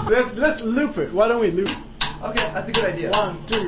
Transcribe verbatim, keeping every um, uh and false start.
let's let's loop it. Why don't we loop? Okay, that's a good idea. One, two.